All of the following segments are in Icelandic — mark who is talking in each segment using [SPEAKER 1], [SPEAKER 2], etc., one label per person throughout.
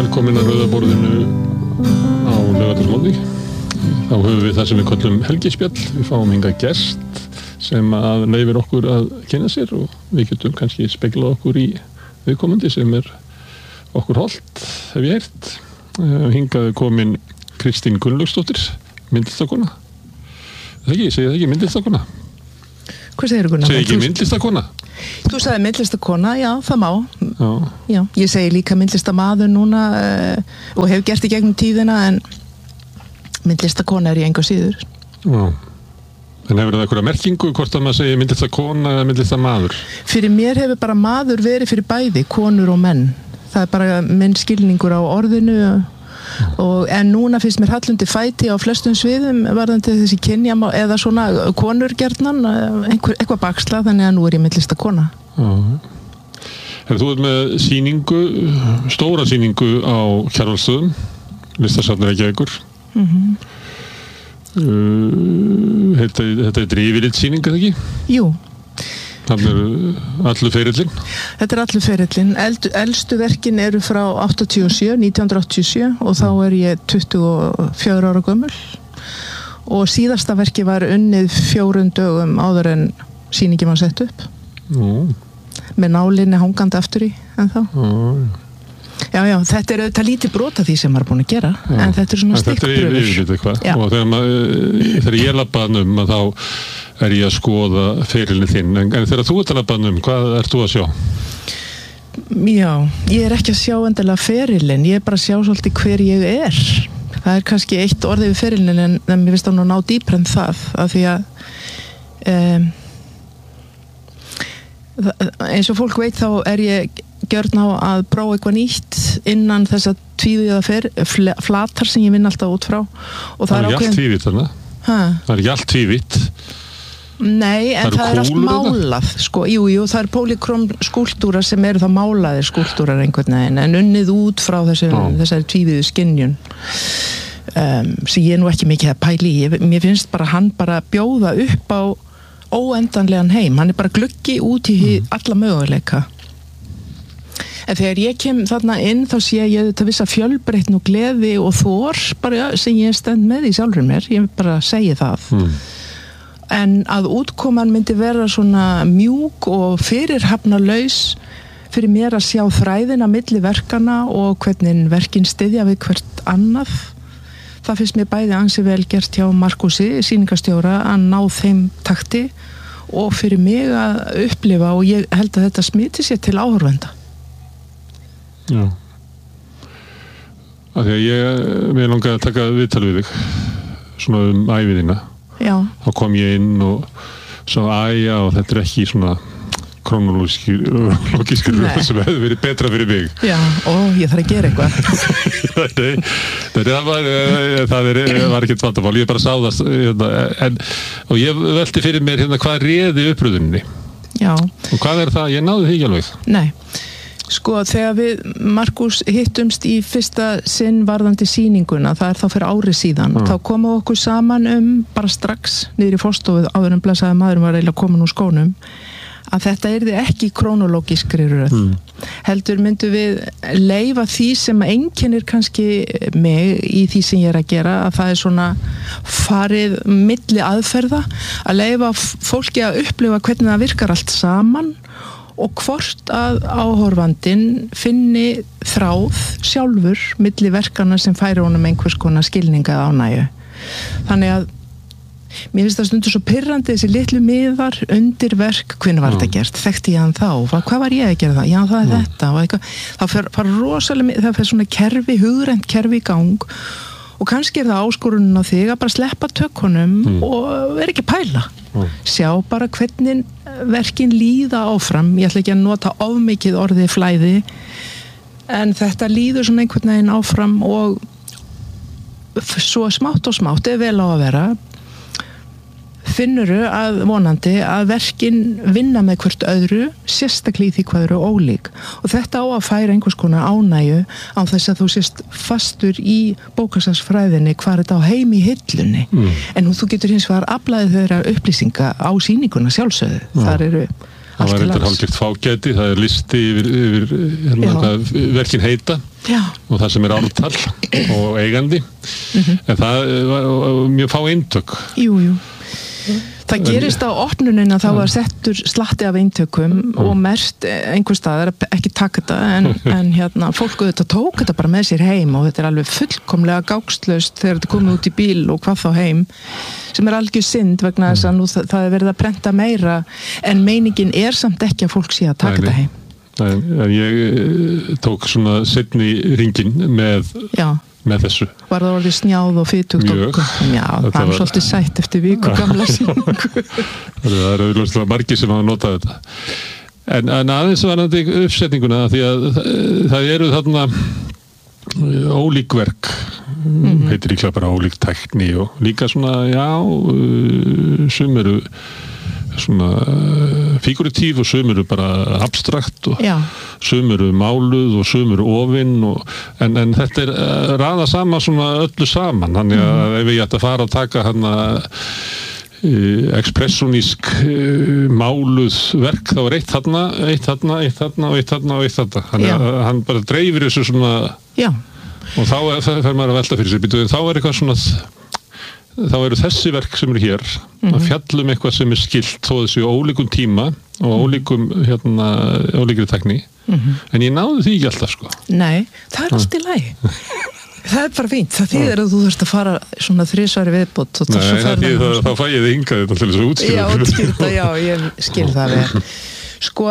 [SPEAKER 1] velkomin að rauða borðinu á laugardagsmorgni. Þá höfum við það sem við köllum helgispjall. Við fáum hingað gest sem að leyfir okkur að kynna sér og við getum kannski speglað okkur í viðkomandi sem okkur hollt, hef ég heyrt. Hingað komin Kristín Gunnlaugsdóttir, myndlistarkona. Ég segi það ekki, myndlistarkona.
[SPEAKER 2] Hvað segir þú, Gunnar?
[SPEAKER 1] Segi ekki myndlistarkona?
[SPEAKER 2] Þú sagði myndlistarkona, já, það má. Já, ég segi líka myndlistarmaður núna og hef gert í gegnum tíðina, en myndlistarkona ég engu síður.
[SPEAKER 1] Já. En hefur það einhverja merkingu hvort að maður segir myndlistarkona eða myndlistarmaður?
[SPEAKER 2] Fyrir mér hefur bara maður verið fyrir bæði, konur og menn. Það bara minn skilningur á orðinu en núna finnst mér hallundi fæti á flestum sviðum varðandi þessi kynja eða svona konur gjarnan, eitthvað baksla, þannig að nú ég myndlistarkona.
[SPEAKER 1] Þú með sýningu, stóra sýningu á Kjarvalsstöðum, Listasafni Reykjavíkur. Þetta yfirlit sýning, eða ekki?
[SPEAKER 2] Jú.
[SPEAKER 1] Þannig allur ferillinn?
[SPEAKER 2] Þetta allur ferillinn. Elstu verkin eru frá 1987 og þá ég 24 ára gömul og síðasta verki var unnið 4 dögum áður en sýningin var sett upp. Með nálinni hangandi aftur í ennþá. Já, þetta auðvitað lítið brot af því sem maður búin að gera, en þetta svona stikkprufur.
[SPEAKER 1] Þetta yfirlit eitthvað og þegar ég labbaði að þá ég að skoða ferillinn þinn, en þegar þú ert að labbaði hvað ert þú að sjá?
[SPEAKER 2] Já, ég ekki að sjá endilega ferillinn, ég bara að sjá svolítið hver ég það kannski eitt orðið við ferillinn, en mér finnst að ná dýpra en það, af því að eins og fólk veit þá ég gjörn á að prófa eitthvað nýtt innan þess að tvívíða flatar sem ég vinn alltaf út frá. Og
[SPEAKER 1] það ekki allt tvívítt þarna? Það ekki allt tvívítt?
[SPEAKER 2] Nei, en það allt málað, sko. Jú, það polykróm skúltúrar sem eru þá málaðir skúltúrar einhvern veginn, en unnið út frá þessari tvívíðu skynjun. Sem ég nú ekki mikið að pæli í. Mér finnst bara hann bara bjóða upp á óendanlegan heim. Hann bara gluggi út í alla möguleika. En þegar ég kem þarna inn þá sé ég þetta vissa fjölbreytni og gleði og þor bara sem ég stend með í sjálfur mér, ég bara segi það. En að útkoman myndi vera svona mjúk og fyrirhafnalaus fyrir mér að sjá þræðina milli verkana og hvernig verkin styðja við hvert annað. Það finnst mér bæði ansi vel gert hjá Markusi, sýningarstjóra, að ná þeim takti og fyrir mig að upplifa, og ég held að þetta smiti sér til áhorfenda.
[SPEAKER 1] Já. Af því að mér langaði að taka viðtal við þig svona æviðina.
[SPEAKER 2] Já.
[SPEAKER 1] Þá kom ég inn og svo og þetta ekki svona krónológískir sem hefði verið betra fyrir mig.
[SPEAKER 2] Já, ég þarf að gera eitthvað.
[SPEAKER 1] Það var ekkert vandamál, ég bara sá það og ég velti fyrir mér hvað réði uppröðunni.
[SPEAKER 2] Já.
[SPEAKER 1] Og hvað það? Ég náði því ekki alveg.
[SPEAKER 2] Nei. Sko, þegar við Markus hittumst í fyrsta sinn varðandi sýninguna, það þá fyrir ári síðan, þá komum við okkur saman bara strax niður í forstofu áður en blessaði maðurinn var eiginlega komin úr skónum, að þetta yrði ekki krónológískri röð. Heldur myndum við leyfa því sem einkennir kannski mig í því sem ég að gera, að það svona farið milli aðferða, að leyfa fólki að upplifa hvernig það virkar allt saman og hvort að áhorfandinn finni þráð sjálfur milli verkana sem færi honum einhvers konar skilninga eða ánægju. Þannig að mér finnst það stundur svo pirrandi þessi litlu miðar undir verk, hvernig var þetta gert? Þekkti ég hann þá? Hvað var ég að gera það? Já, það þetta. Það fer rosalega, það fer svona kerfi, hugrænt kerfi í gang og kannski það áskorunin á þig að bara sleppa tökunum og ekki að pæla. Sjá bara hvernig verkin líða áfram. Ég ætla ekki að nota of mikið orðið flæði, en þetta líður svona einhvern veginn áfram og svo smátt og smátt vel á að vera finnuru að vonandi að verkin vinna með hvert öðru, sérstaklega í því hvað eru ólík. Og þetta á að færa einhvers konar ánægju á þess að þú sést fastur í bókasafnsfræðinni hvað þetta á heim í hillunni. En þú getur hins vegar aflaðið þeirra upplýsinga á sýninguna sjálfsögðu. Þar eru
[SPEAKER 1] Það var reyndar hálfgert fágæti, það listi yfir hvað verkin heita og það sem ártal og eigandi, en það var mjög fá eintök.
[SPEAKER 2] Jú. Það gerist á opnunin að þá var settur slatti af eintökum og merkt einhvers staðar ekki taka þetta en fólk auðvitað tók þetta bara með sér heim og þetta alveg fullkomlega gágslaust þegar þetta komið út í bíl og hvað þá heim sem algjör synd vegna þess að nú það verið að prenta meira en meiningin samt ekki að fólk sé að taka þetta heim.
[SPEAKER 1] En ég tók svona seinni hringinn með þessu.
[SPEAKER 2] Var það orðið snjáð og fytugt? Já, það var svolítið sætt eftir viku gamla sýningu.
[SPEAKER 1] Það auðvitað margir sem hafa notað þetta. En aðeins varðandi uppsetninguna því að það eru þarna ólík verk, heitir líklega bara ólík tækni og líka svona, sum eru svona figuratív og sum eru bara abstrakt og sum eru máluð og sum eru ofin en þetta raða saman svona öllu saman þannig að ef ég ætti að fara að taka expressionísk máluð verk þá eitt þarna og eitt þarna þannig að hann bara dreifir þessu svona og þá fer maður að velta fyrir sér þá eitthvað svona þá eru þessi verk sem eru hér að fjallum eitthvað sem skilt þó þessu ólíkum tíma og ólíkri tækni en ég náði því ekki alltaf sko.
[SPEAKER 2] Nei, það allt í lagi það bara fínt, það þýðir að þú þurft að fara svona 3 svari viðbót
[SPEAKER 1] Nei, þá fæ ég þið hingað þetta til þess að útskýra
[SPEAKER 2] ég skil það vel sko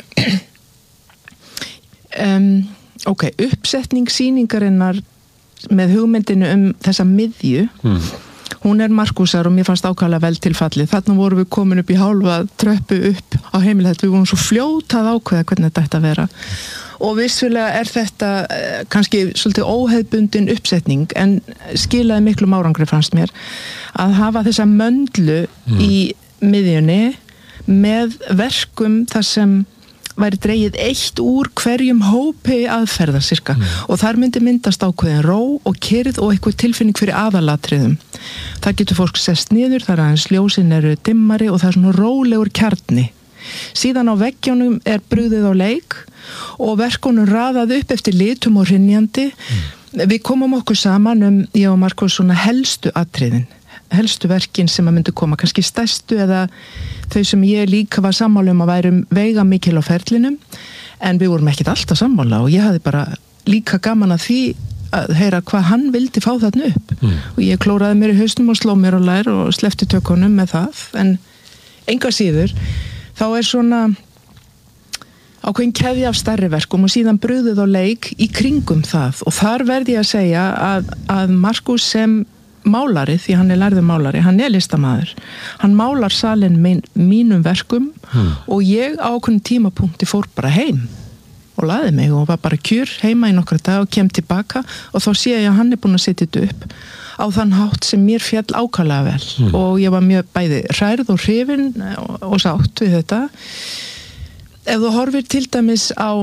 [SPEAKER 2] ok, uppsetning sýningarinnar með hugmyndinu þessa miðju hún Markúsar og mér fannst ákaflega vel tilfallið. Þarna vorum við komin upp í hálfa tröppu upp á heimilið. Við vorum svo fljótað ákveða hvernig þetta ætti að vera. Og vissulega þetta kannski svolítið óhefðbundin uppsetning en skilaði miklum árangri fannst mér að hafa þessa möndlu í miðjunni með verkum þar sem væri dregið eitt úr hverjum hópi aðferðar cirka og þar myndast ákveðin ró og kyrrð og eitthvað tilfinning fyrir aðalatriðum. Það getur fólk sest niður, þar aðeins ljósin eru dimmari og það svona rólegur kjarni. Síðan á veggjónum brugðið á leik og verkunum raðað upp eftir litum og hrynjandi. Við komum okkur saman ég og Markús svona helstu atriðin. Helstu verkin sem að myndu koma, kannski stærstu eða þau sem ég líka var sammála að værum veiga mikil á ferlinum en við vorum ekkert alltaf sammála og ég hafði bara líka gaman að því að heyra hvað hann vildi fá þarna upp og ég klóraði mér í hausnum og sló mér á lær og sleppti tökunum með það en enga síður þá svona ákveðin keðja af stærri verkum og síðan brugðið á leik í kringum það og þar verði ég að segja að Markús sem málari, því hann lærður málari, hann listamaður. Hann málar salinn mínum verkum og ég á ákveðnum tímapunkti fór bara heim og laði mig og var bara kjur heima í nokkra dag og kem tilbaka og þá sé ég að hann búinn að setja þetta upp á þann hátt sem mér fjall ákaflega vel og ég var mjög bæði hrærð og hrifin og sátt við þetta. Ef þú horfir til dæmis á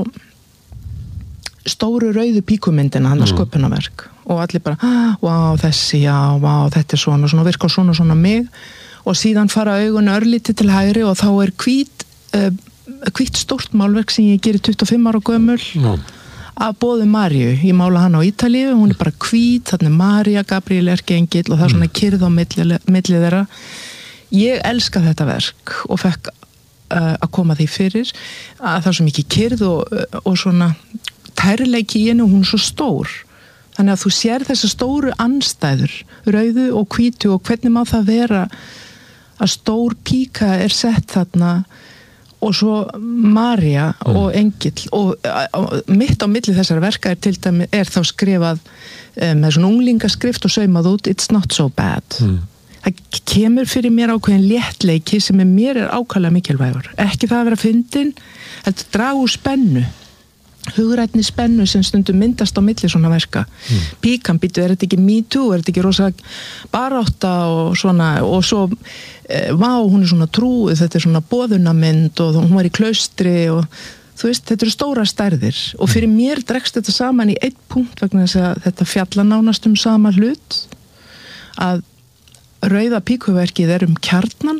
[SPEAKER 2] stóru rauðu píkumyndina, hann sköpunarverk og allir bara, vá, þessi, þetta svona virka svona mig og síðan fara augun örlítið til hægri og þá hvít stórt málverk sem ég gerir 25 ára gömul af boðu Maríu, ég mála hann á Ítalíu hún bara hvít, þarna María, Gabriel Erkiengill og það svona kyrrð á milli þeirra. Ég elska þetta verk og fekk að koma því fyrir að það er svo mikið kyrrð og svona tærleiki í henni og hún svo stór þannig að þú sér þessa stóru andstæður rauðu og hvítu og hvernig má það vera að stór píka sett þarna og svo María og Engill og mitt á milli þessara verka til dæmis þá skrifað með svona unglingaskrift og saumað út It's not so bad það kemur fyrir mér ákveðin léttleiki sem mér ákaflega mikilvægur ekki það að vera fyndin þetta draga úr spennu hugrænni spennu sem stundum myndast á milli svona verka. Píkan býtu, þetta ekki Me Too, þetta ekki rosa barátta og svona og svo, hún svona trúið, þetta svona boðunamynd og hún var í klaustri og þú veist, þetta eru stóra stærðir og fyrir mér dregst þetta saman í einn punkt vegna þess að þetta fjalla nánast sama hlut að rauða píkuverkið kjarnan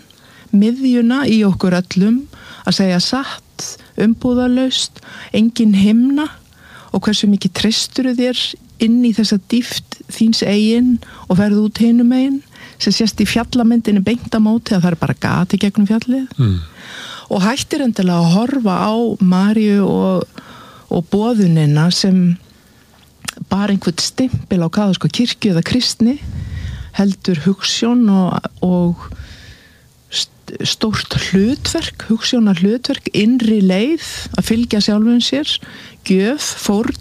[SPEAKER 2] miðjuna í okkur öllum að segja satt, umbúðalaust, engin himna og hversu mikið treystur þér inn í þessa dýpt þíns eigin og ferðu út hinum eigin sem sést í fjallamyndinni beint á móti að það bara gati gegnum fjallið og hættir endilega að horfa á Maríu og boðunina sem bara einhvern stimpil á kaþólsku kirkju eða kristni heldur hugsjón og stórt hlutverk, hugsjónar hlutverk, innri leið að fylgja sjálfum sér, gjöf, fórn.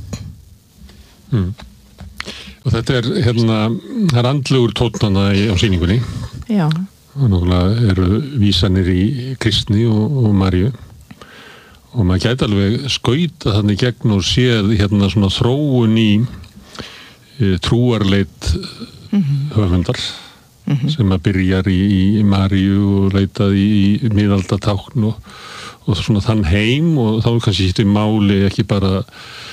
[SPEAKER 1] Og þetta það er andlegur tónnana á sýningunni.
[SPEAKER 2] Já.
[SPEAKER 1] Og náttúrulega eru vísanir í kristni og Maríu. Og maður gæti alveg skauta þannig gegn og séð svona þróun í trúarleit höfundar. Sem að byrjar í Maríu og leitaði í miðaldatákn og svona þann heim og þá kannski hitt í máli ekki bara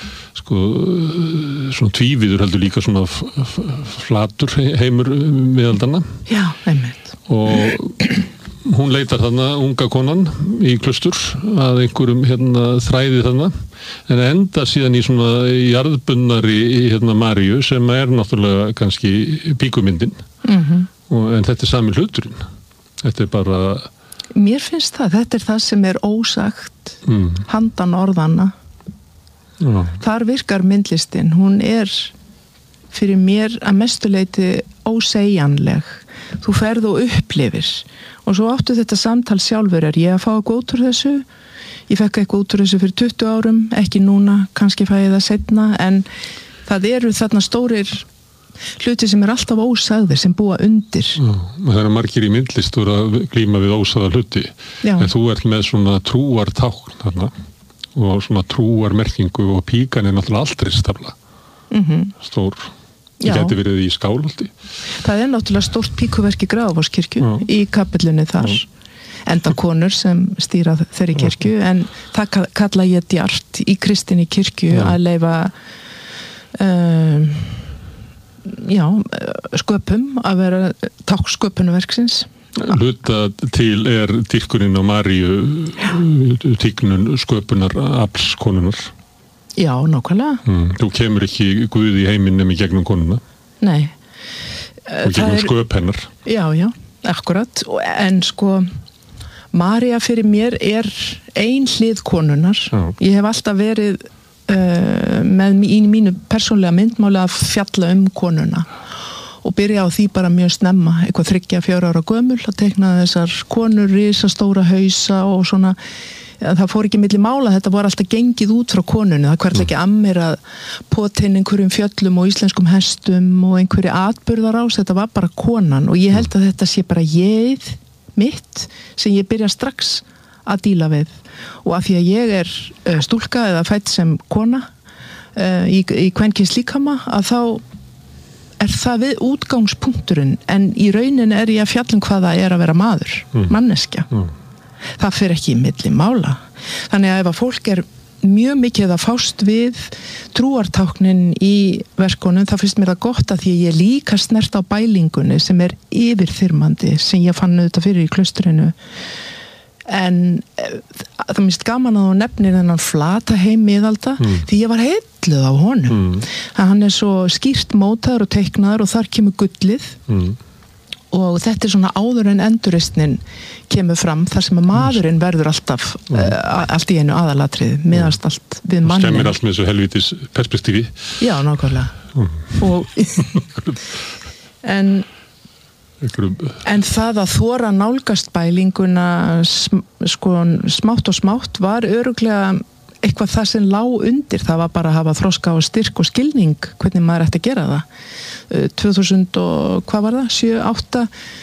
[SPEAKER 1] svona tvíviður heldur líka svona flatur heimur miðaldana.
[SPEAKER 2] Já, einmitt.
[SPEAKER 1] Og hún leitar þarna unga konan í klustur að einhverjum þræði þarna en enda síðan í svona jarðbundnari Maríu sem er náttúrulega kannski píkumyndin. En þetta er sami hluturinn. Þetta er bara...
[SPEAKER 2] Mér finnst þetta er það sem er ósagt handan orðanna. Já. Þar virkar myndlistin. Hún er fyrir mér að mestuleyti ósegjanleg. Þú ferð og upplifir. Og svo áttu þetta samtal sjálfur ég að fá eitthvað út úr þessu. Ég fekk eitthvað út úr þessu fyrir 20 árum, ekki núna, kannski fæ ég það seinna, en það eru þarna stórir hluti sem er alltaf ósagðir sem búa undir.
[SPEAKER 1] Já, það eru margir í myndlist að glíma við ósagða hluti. Já. En þú ert með svona trúartákn þarna og svona trúarmerkingu og píkan er náttúrulega aldristafla. Stór. Það gæti verið í Skálholti. Það
[SPEAKER 2] er náttúrulega stórt píkuverk í Grafarvogskirkju í kapellunni þar. Enda konur sem stýra þeirri kirkju en það kalla ég djart í kristinni kirkju að leyfa sköpum að vera táksköpunverksins.
[SPEAKER 1] Hluta til er dýrkunin á Maríu tíknun sköpunar aflskonunar.
[SPEAKER 2] Já, nákvæmlega.
[SPEAKER 1] Þú kemur ekki Guð í heiminn nema í gegnum konuna.
[SPEAKER 2] Nei.
[SPEAKER 1] Og gegnum sköp hennar.
[SPEAKER 2] Já, akkurat. En María fyrir mér er ein hlið konunar. Já. Ég hef alltaf verið með í mínu persónlega myndmáli að fjalla konuna og byrja á því bara mjög snemma, eitthvað 3-4 ára gömul að teikna þessar konur, risastóra hausa og svona, það fór ekki milli mála, þetta var alltaf gengið út frá konunni, það hvernig ekki ammir að potin einhverjum fjöllum og íslenskum hestum og einhverju atburðarás, þetta var bara konan og ég held að þetta sé bara ég mitt sem ég byrja strax að díla við og af því að ég er stúlka eða fædd sem kona í kvenkyns líkama að þá er það við útgangspunkturinn en í raunin er ég að fjalla hvað það er að vera maður, manneskja. Það fer ekki í milli mála. Þannig að ef að fólk er mjög mikið að fást við trúartáknin í verkunum, það finnst mér það gott að því að ég líka snert á bælingunni sem er yfirþyrmandi sem ég fann auðvitað fyrir í klaustrinu. En það minnst gaman að þú nefnir þennan flata heim miðalda því ég var heilluð á honum. Hann er svo skýrt mótaður og teiknaður og þar kemur gullið og þetta er svona áður en endurreisnin kemur fram þar sem að maðurinn verður alltaf allt í einu aðalatrið miðast allt við mannin.
[SPEAKER 1] Stemmir allt með þessu helvítis perspektífi.
[SPEAKER 2] Já, nákvæmlega. En það að þora nálgast bælinguna smátt og smátt var örugglega eitthvað það sem lá undir, það var bara að hafa þroska og styrk og skilning hvernig maður ætti að gera það 2000 og hvað var það, 7-8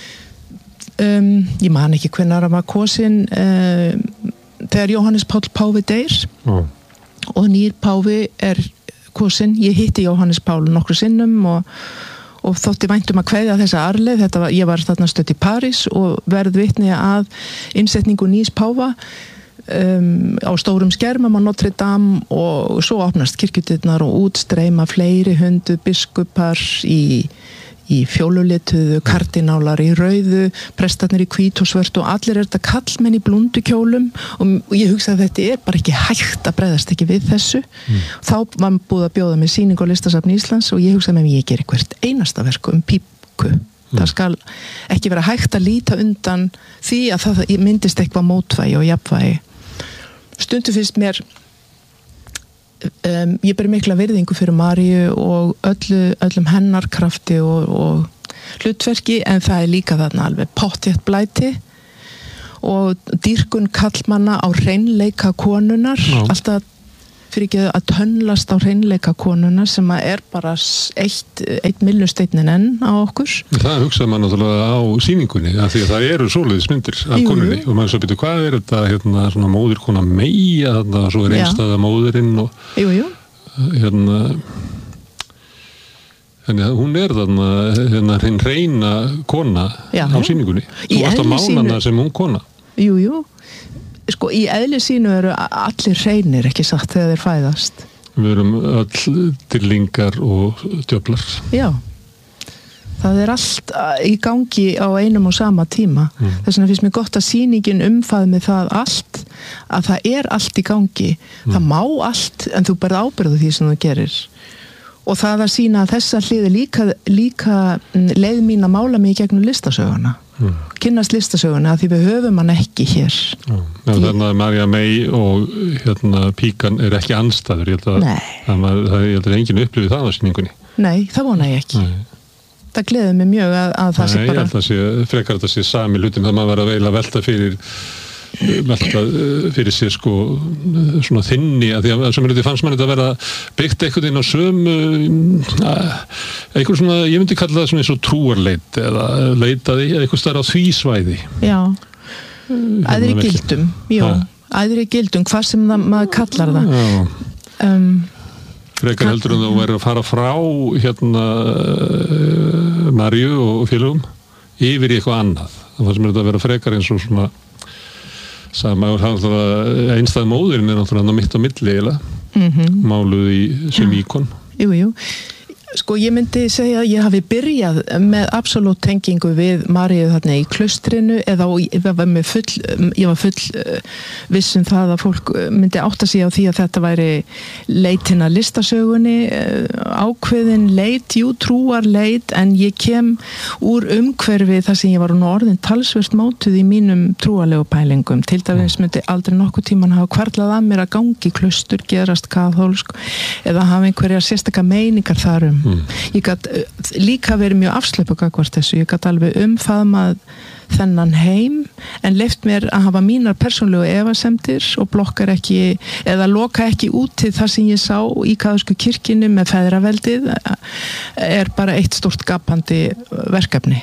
[SPEAKER 2] ég man ekki hvenær að var kosin þegar Jóhannes Páll Páfi deyr og nýr Páfi er kosin, ég hitti Jóhannes Páll nokkru sinnum og þótti væntum að kveðja þessa arleið, ég var þarna stödd í París og verð vitni að innsetningu nýs páfa á stórum skermum á Notre Dame og svo opnast kirkjudyrnar og útstreyma fleiri 100 biskupar í í fjólulituðu, kardinálar í rauðu, prestarnir í hvít og svört og allir þetta kallmenn í blúndu kjólum og ég hugsaði að þetta bara ekki hægt að bregðast ekki við þessu. Þá var búið að bjóða mig sýningu á Listasafni Íslands og ég hugsaði með mig ég geri hvert einasta verk píku. Það skal ekki vera hægt að líta undan því að það myndist eitthvað mótvægi og jafnvægi. Stundum finnst mér ég ber mikla virðingu fyrir Maríu og öllum hennar krafti og hlutverki en það líka þarna alveg pottþétt blæti og dýrkun kallmanna á hreinleika konunar alltaf fyrir ekki að tönnlast á hreinleika konunar sem að bara eitt millusteinnin enn á okkur.
[SPEAKER 1] Það hugsaði maður náttúrulega á sýningunni af því að það eru svoleiðis myndir af konunni og maður svo byrju hvað þetta svona móðurkona Meyja þarna svo einstæða móðurinn og þannig að hún þarna hreina kona á sýningunni. Þú varst að mála hana sem hún kona.
[SPEAKER 2] Jú. Sko, í eðli sínu eru allir hreinir, ekki satt, þegar þeir fæðast.
[SPEAKER 1] Við erum öll dýrlingar og djöflar.
[SPEAKER 2] Já. Það allt í gangi á einum og sama tíma. Þess vegna finnst mér gott að sýningin umfaði með það allt, að það allt í gangi. Það má allt, en þú berð ábyrgð á því sem þú gerir. Og það að sýna að þessa hliði líka leið mín að mála mig í gegnum listasöguna. Kynnast listasöguna að því við höfum hann ekki hér.
[SPEAKER 1] Þannig að María Mey og píkan ekki andstæður. Ég held að enginn upplifið það á sýningunni.
[SPEAKER 2] Nei, það vona ég ekki. Það gleður mig mjög að það sé bara... Nei, ég held að
[SPEAKER 1] frekar þetta sé sami hlutin það maður var að velta fyrir sér sko svona þinni að því að sem hluti fannst mann þetta að vera byggt einhvern veginn á sömu einhver svona, ég myndi kalla það svona eins og trúarleit eða leitaði eitthvað stær á því svæði. Já,
[SPEAKER 2] æðri gildum, æðri gildum, hvað sem maður kallar það.
[SPEAKER 1] Frekar heldur þú verið að fara frá Maríu og félögum yfir í eitthvað annað. Það sem þetta að vera frekar eins og svona sama einstæð móðurinn náttúrulega mitt á milli máluð sem íkon.
[SPEAKER 2] Jú. Sko ég myndi segja að ég hafi byrjað með absolutt tengingu við Maríu þarna í klaustrinu eða ég var full viss það að fólk myndi átta sig á því að þetta væri leitin að listasögunni, ákveðin leit, trúar leit, en ég kem úr umhverfi þar sem ég var orðin talsvert mótuð í mínum trúarlegu pælingum. Til dæmis myndi aldrei nokkuð tíman hafa hvarflað að mér að gangi klaustur, gerast kaþólsk eða hafa einhverjar sérstaka meiningar þarum. Ég gat líka verið mjög afslöpuð gagnvart þessu, ég gat alveg umfaðmað þennan heim en leyft mér að hafa mínar persónlegu efasemdir og blokkar ekki eða loka ekki út til það sem ég sá í kaþólsku kirkjunni með feðraveldið bara eitt stórt gapandi verkefni.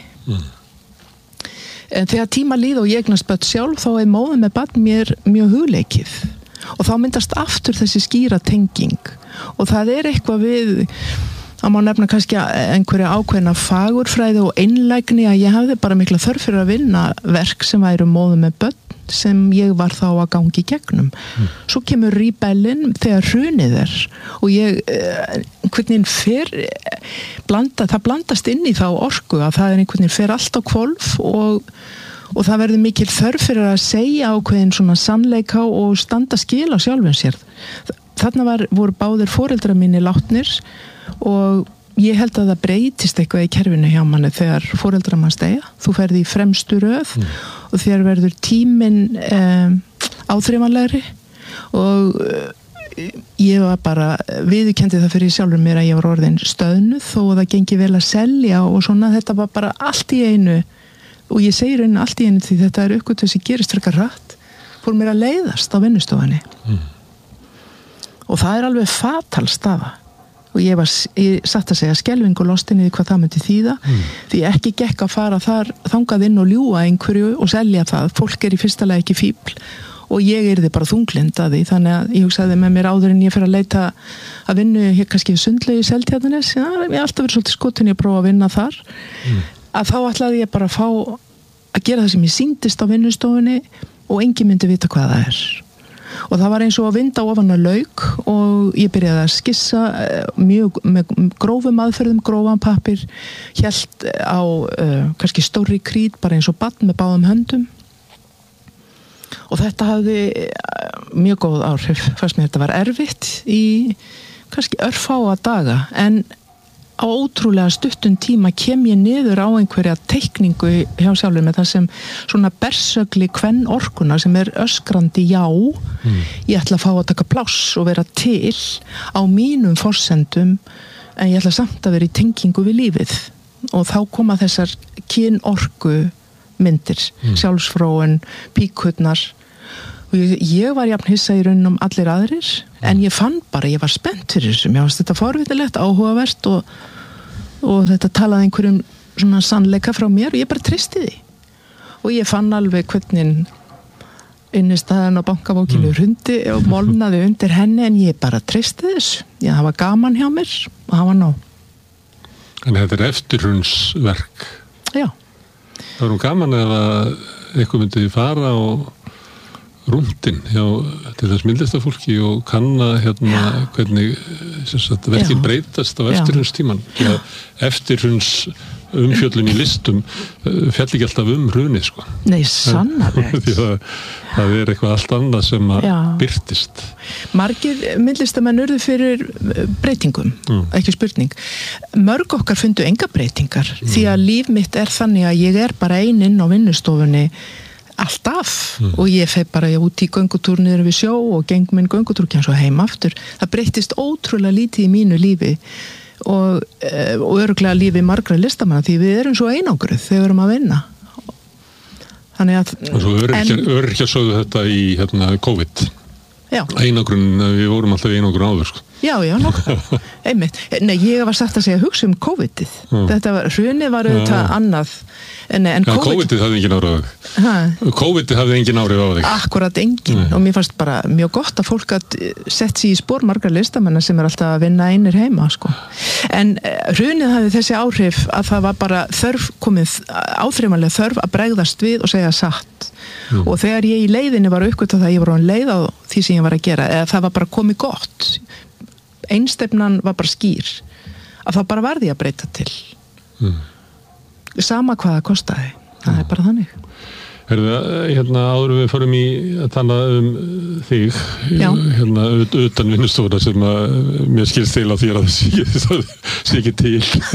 [SPEAKER 2] En þegar tíma líða og ég eignast börn sjálf þá móðin með barn mér mjög hugleikið og þá myndast aftur þessi skýra tenging og það eitthvað við Það má nefna kannski einhverja ákveðna fagurfræði og einlægni að ég hafði bara mikla þörf fyrir að vinna verk sem væru móðu með börn sem ég var þá að gangi gegnum. Svo kemur rebellin þegar hrunið og ég einhvern veginn það blandast inn í þá orku að það einhvern veginn fer allt á hvolf og það verður mikil þörf fyrir að segja ákveðin svona sannleika og standa skil á sjálfum sér. Þarna voru báðir foreldrar mínir látnir og ég held að það breytist eitthvað í kerfinu hjá manni þegar foreldrar manns deyja. Þú ferði í fremstu röð og þér verður tíminn áþreifanlegri og ég var bara viðurkenndi það fyrir sjálfur mér að ég var orðin stöðnuð þó að það gengi vel að selja og svona þetta var bara allt í einu og ég segi raunin allt í einu því þetta uppgötvun sem gerist frekar hratt fór mér að leiðast á vinnustofunni og það alveg fatal staða og ég satt að segja skelfing og lostin í hvað það myndi þýða því ekki gekk að fara þangað inn og ljúga einhverju og selja það fólk í fyrsta lagi ekki fíbl og ég yrði bara þunglynd að því þannig að ég hugsaði með mér áður en ég fer að leita að vinna hér kannski við Sundlaugi Seltjarnarnes ég alltaf verið svolítið skotin ég að prófa að vinna þar að þá ætlaði ég bara að fá að gera það sem ég sýndist á vinnustofunni og enginn myndi vita hvað það og það var eins og að vinda ofan að lauk og ég byrjaði að skissa mjög með grófum aðferðum, grófan pappír, hélt á kannski stórri krít, bara eins og barn með báðum höndum og þetta hafði mjög góð áhrif, fannst mér þetta var erfitt í kannski örfáa daga, en á ótrúlega stuttum tíma kem ég niður á einhverja teikningu hjá sjálfur með það sem svona bersögli kvennorkuna sem öskrandi já, ég ætla að fá að taka pláss og vera til á mínum forsendum en ég ætla samt að vera í tengingu við lífið og þá koma þessar kynorku myndir, sjálfsfróun, píkutnar og ég var jafn hissa í raunum allir aðrir en ég fann bara, ég var spennt fyrir þessu, mér fannst þetta forvitilegt, áhugavert og þetta talaði einhverjum svona sannleika frá mér og ég bara treysti því og ég fann alveg hvernig innistæðan á bankabókinu hrundi og molnaði undir henni en ég bara treysti þessu, það var gaman hjá mér og það var nóg.
[SPEAKER 1] En þetta eftirhrunsverk.
[SPEAKER 2] Já.
[SPEAKER 1] Það var gaman ef að eitthvað myndi fara og rúndin hjá til þess myndlistafólki og kanna hvernig verkin breytast á eftirhrunstíman. Eftirhruns umfjöllun í listum fjall ekki alltaf hrunið sko.
[SPEAKER 2] Nei, sannarlega.
[SPEAKER 1] Því það eitthvað allt annað sem að birtist.
[SPEAKER 2] Margir myndlistamenn urðu fyrir breytingum, ekki spurning. Mörg okkar fundu enga breytingar því að líf mitt þannig að ég bara ein inn á vinnustofunni alltaf og ég fer bara út í göngutúr niður við sjó og geng minn göngutúr og svo heim aftur. Það breytist ótrúlega lítið í mínu lífi og örugglega lífi margra listamanna því við erum svo einangruð þegar við erum að vinna. Þannig að
[SPEAKER 1] svo öryrkjar sögðu þetta í COVID.
[SPEAKER 2] Já.
[SPEAKER 1] Einangrun, við vorum alltaf í einangrun áður sko.
[SPEAKER 2] Já, nokkuð. Einmitt. Nei, ég var sagt að segja hugsa COVID-ið. Þetta hrunið var auðvitað annað. En
[SPEAKER 1] COVID-ið hafði engin áhrif á þig. COVID-ið hafði engin áhrif á þig.
[SPEAKER 2] Akkurat engin. Og mér fannst bara mjög gott að fólk sett sig í spor margar listamenn sem alltaf að vinna einir heima, sko. En hrunið hafði þessi áhrif að það var bara áþreifanlega þörf að bregðast við og segja satt. Og þegar ég í leiðinni var uppgötvað það ég var á leið á því sem ég var að gera, eða það var bara komið gott. Einstefnan var bara skýr að þá bara varði ég að breyta til sama hvað það kostaði það bara þannig.
[SPEAKER 1] Áður við förum í að tala þig utan vinnustofuna sem að mér skilst til á þér að það sé ekki til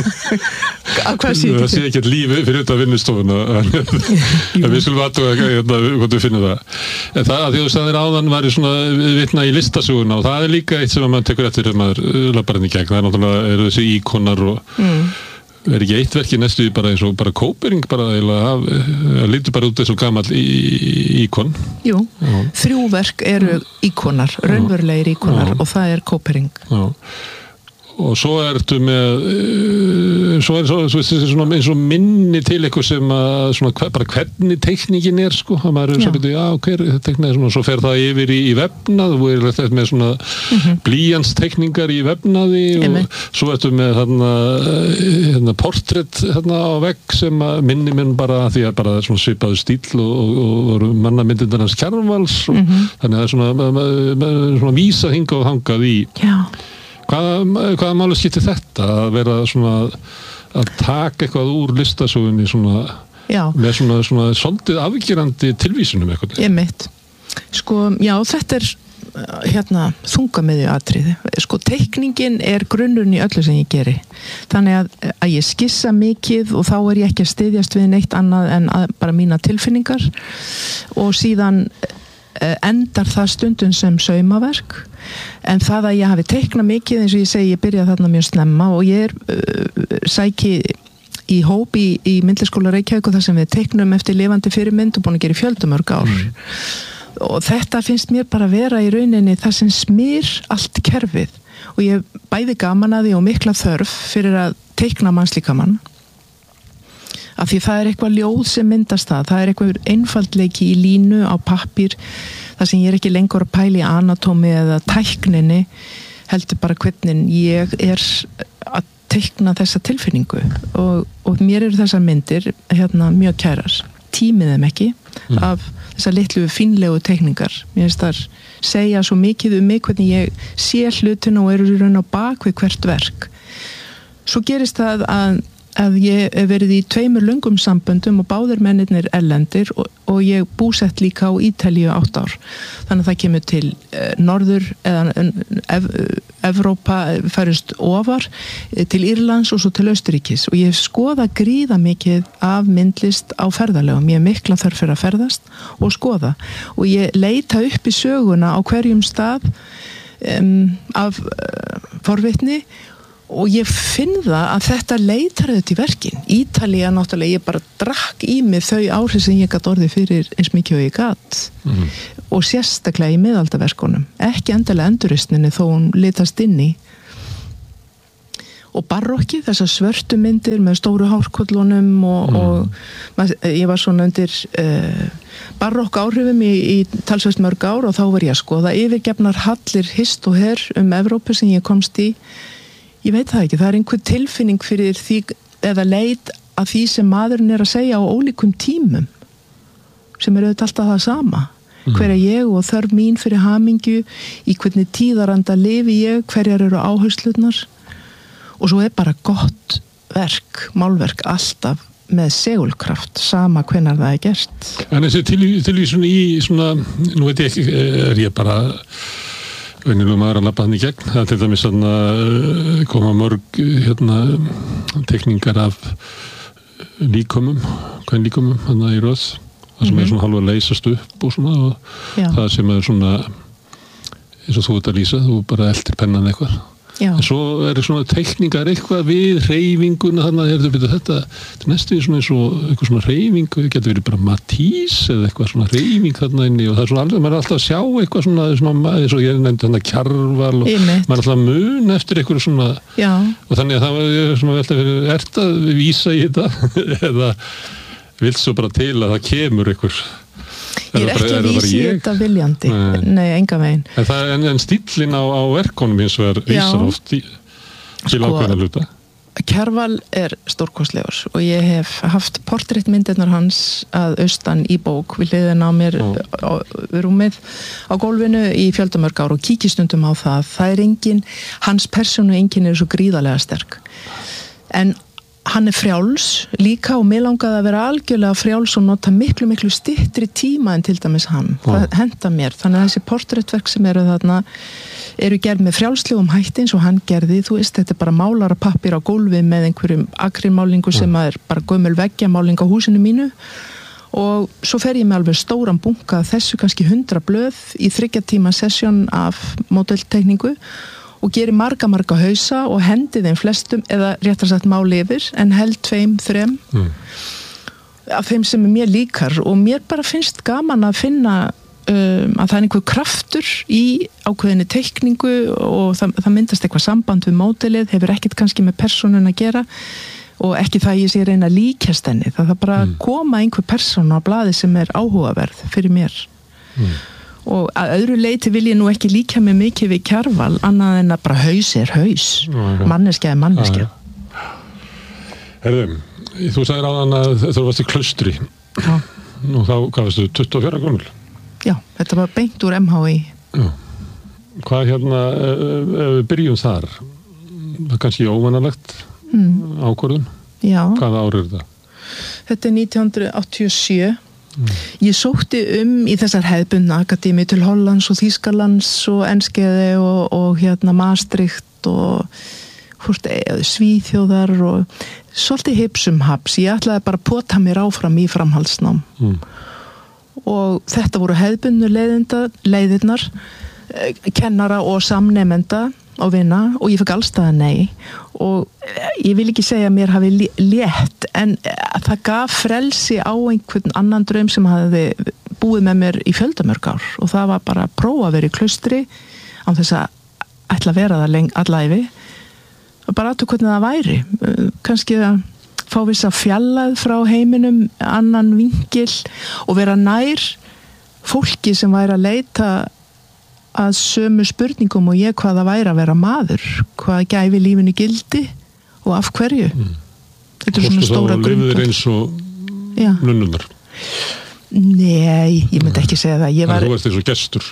[SPEAKER 1] það sé ekki lífi fyrir utan vinnustofuna en við skulum aðtuga hvort við finnum það en það að því þú sagðir áðan var svona vitna í listasöguna og það líka eitt sem maður tekur eftir þegar maður labbar henni í gegn, það náttúrulega eru þessi íkonar og ekki eitt verki næstu bara eins og bara kópering bara lítur bara út eins og gamall íkon.
[SPEAKER 2] Jú, 3 verk eru íkonar, raunverulegir íkonar og það kópering.
[SPEAKER 1] Já. Og svo ertu með svo svona eins og minni til eitthvað sem að svona bara hvernig teikningin sko, að maður svo byrju, hver teiknaði svona, svo fer það yfir í vefnað og þetta með svona blýantstekningar í vefnaði og svo ertu með þarna portrétt á vegg sem að minni minn bara því að bara svona svipaðu stíl og mannamyndirnar hans Kjarvals og þannig að svona vísa hingað og hangað í Hvaða máli skiptir þetta að vera svona að taka eitthvað úr listasögunni svona með svona svolítið afgerandi tilvísunum eitthvað?
[SPEAKER 2] Einmitt. Sko, þetta þungamiðju atriði. Sko, teikningin grunnurinn í öllu sem ég geri. Þannig að ég skissa mikið og þá ég ekki að styðjast við neitt annað en bara mína tilfinningar og síðan endar það stundum sem saumaverk en það að ég hafi teiknað mikið eins og ég segi, ég byrjaði þarna mjög snemma og ég sæki í hóp í myndlistaskóla Reykjavík og þar sem við teiknum eftir lifandi fyrirmynd og búin að gera í fjöldumörg ár og þetta finnst mér bara vera í rauninni það sem smýr allt kerfið og ég bæði gaman að því og mikla þörf fyrir að teikna mannslíkamann af því það eitthvað ljóð sem myndast það eitthvað einfaldleiki í línu á pappír þar sem ég ekki lengur að pæla í anatómi eða tækninni heldur bara hvernig ég að teikna þessa tilfinningu og mér eru þessar myndir mjög kærar tímið þeim ekki af þessar litlu fínlegu teikningar mér finnst þar segja svo mikið mig hvernig ég sé hlutin og eru í raun á bak við hvert verk. Svo gerist það að ég hef verið í 2 löngum samböndum og báðir mennirnir erlendir og ég búsett líka á Ítalíu 8 ár. Þannig að það kemur til norður eða Evrópa færist ofar til Írlands og svo til Austurríkis og ég skoða gríða mikið af myndlist á ferðalögum. Ég mikla þörf fyrir að ferðast og skoða og ég leita upp í söguna á hverjum stað af forvitni og ég finn það að þetta leitar auðvitað í verkin. Ítalía náttúrulega, ég bara drakk í mig þau áhrif sem ég gat orðið fyrir eins mikið og ég gat og sérstaklega í miðaldaverkunum, ekki endilega enduristninni þó hún litast inn í og barokki, þessar svörtu myndir með stóru hárkollunum og ég var svona undir barokk áhrifum í talsvert mörg ár og þá var ég að skoða yfirgefnar hallir hist og her Evrópu sem ég komst í. Ég veit það ekki, það einhver tilfinning fyrir því eða leit að því sem maðurinn að segja á ólíkum tímum sem auðvitað alltaf það sama. Hver er ég og þörf mín fyrir hamingju, í hvernig tíðaranda lifi ég, hverjar eru áherslurnar og svo bara gott verk, málverk alltaf með segulkraft, sama hvenær það gert.
[SPEAKER 1] En þessi tilvísun í svona, nú veit ég ekki, er ég bara venjulegum maður að labba hann í gegn. Það er til dæmis að koma mörg tekningar af líkömum, kvenlíkömum hann í röð, það sem er svona hálfa leysast upp og svona og það sem er svona eins og þú ert að lýsa, þú bara eldir pennan eitthvað. Já. En svo er svona teikningar eitthvað við hreyfinguna þannig að þetta næstu við svona eins og eitthvað svona hreyfing, getur verið bara Matís eða eitthvað svona hreyfing þarna inni og það er svona alveg, maður er alltaf að sjá eitthvað svona eins og ég nefndi þarna Kjarval og maður er alltaf að mun eftir eitthvað svona og þannig að það var svona velta fyrir ert að vísa í þetta eða vilt svo bara til að það kemur eitthvað.
[SPEAKER 2] Ég er ekki að vísi þetta viljandi. Nei, enga veginn.
[SPEAKER 1] En stíllinn á verkonum hins vegar vísar oft til ákveðna hluta.
[SPEAKER 2] Kjarval er stórkostlegur og ég hef haft portréttmyndirnar hans að austan í bók við hliðina á mér á rúmið á gólfinu í fjöldamörg ár og kíki stundum á það. Það er engin, hans persónu engin er svo gríðarlega sterk. En hann er frjáls líka og mig langaði að vera algjörlega frjáls og nota miklu styttri tíma en til dæmis hann. Það henta mér. Þannig að þessi portréttverk sem eru þarna eru gerð með frjálslegum hætti eins og hann gerði. Þú veist, þetta er bara málarapappír á gólfi með einhverjum akrílmálingu sem er bara gömul veggjamáling á húsinu mínu og svo fer ég með alveg stóran bunka þessu kannski 100 blöð í 3 tíma sesjón af módeltekningu og gerir marga hausa og hendi þeim flestum eða réttar sagt máli yfir en held 2, 3 af þeim sem mér líkar og mér bara finnst gaman að finna að það er einhver kraftur í ákveðinni teikningu og það myndast eitthvað samband við módelið, hefur ekkert kannski með persónun að gera og ekki það ég sé reyna að líkjast henni, það bara koma einhver persóna á blaði sem er áhugaverð fyrir mér og að öðru leyti vil ég nú ekki líka mig mikið við Kjarval annað en að bara haus er haus manneskja er manneskja.
[SPEAKER 1] Herðu, þú sagðir áðan að þú varst í Klaustri og þá, hvað veistu, 24 gömul?
[SPEAKER 2] Já, þetta var beint úr MHÍ.
[SPEAKER 1] Já. Hvað ef við byrjum þar það er kannski óvanalegt ákvörðun? Já. Hvaða ár er þetta?
[SPEAKER 2] Þetta er 1987. Ég sótti í þessar hefðbundna akademi til Hollands og Þýskalands og Enskede og Maastricht og Svíþjóðar og svolítið hipsum haps. Ég ætlaði bara að pota mér áfram í framhaldsnám og þetta voru hefðbundnu leiðirnar kennara og samnemenda og vinna og ég fekk allstaða nei og ég vil ekki segja að mér hafi létt en það gaf frelsi á einhvern annan draum sem hafði búið með mér í fjöldamörg ár og það var bara að prófa að vera í Klaustri án þess að ætla að vera það alla ævi og bara aðtöku hvernig það væri kannski að fá viss að fjallað frá heiminum annan vingil og vera nær fólki sem væri að leita að sömu spurningum og ég hvað það væri að vera maður, hvað gæfi lífinu gildi og af hverju. Þetta er svona stóra grundvöld.
[SPEAKER 1] Lifðir eins og nunnunar?
[SPEAKER 2] Nei, ég myndi ekki segja það. Þú
[SPEAKER 1] varst eins og gestur?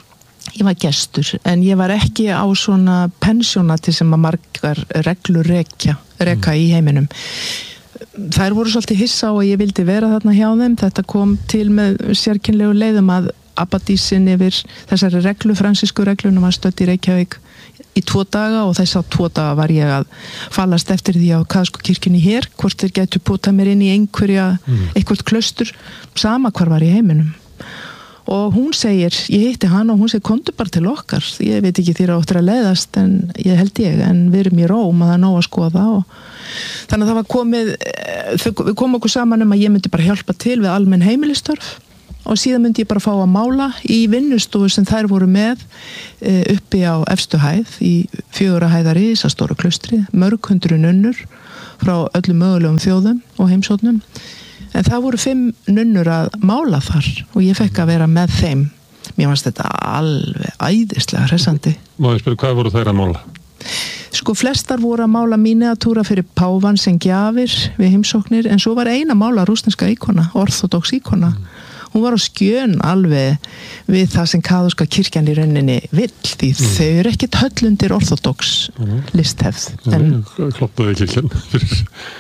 [SPEAKER 2] Ég var gestur, en ég var ekki á svona pensjónati sem að margar reglur reka í heiminum. Þær voru svolítið hissa á að ég vildi vera þarna hjá þeim. Þetta kom til með sérkennlegu leiðum að abbadísin yfir þessari reglu, fransísku reglunum var stödd í Reykjavík í 2 daga og þess að 2 daga var ég að fallast eftir því á kaþólsku kirkjunni hér, hvort þeir gætu pútað mér inn í eitthvert klaustur, sama hvar var í heiminum. Og hún segir, ég hitti hana og hún segir, komdu bara til okkar, ég veit ekki þér áttur að leiðast en ég held en við erum í Róm að það er nóg að skoða og þannig að það var við komum okkur saman að ég myndi bara hjálpa til við almenn heimilistörf og síðan myndi ég bara fá að mála í vinnustofu sem þær voru með uppi á efstu hæð í 4 hæða risastóru klaustri, mörg hundruð nunnur frá öllum mögulegum þjóðum og heimsóknum. En það voru 5 nunnur að mála þar og ég fekk að vera með þeim. Mér fannst þetta alveg æðislega hressandi.
[SPEAKER 1] Má ég spyrja, hvað voru þær að mála?
[SPEAKER 2] Sko, flestar voru að mála miniatúra fyrir páfan sem gjafir við heimsóknir, en svo var ein að mála rússneska íkona, orthodox íkona. Hún var á skjön alveg við það sem kaþólska kirkjan í rauninni vill, því þau eru ekkert höll undir orthodox listhefð.
[SPEAKER 1] Kloppaði kirkjan